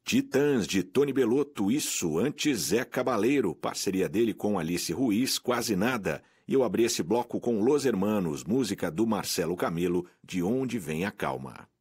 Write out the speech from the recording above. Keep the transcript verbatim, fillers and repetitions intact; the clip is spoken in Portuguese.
Titãs, de Tony Bellotto, isso, antes Zé Cabaleiro, parceria dele com Alice Ruiz, Quase Nada. E eu abri esse bloco com Los Hermanos, música do Marcelo Camelo, De Onde Vem a Calma.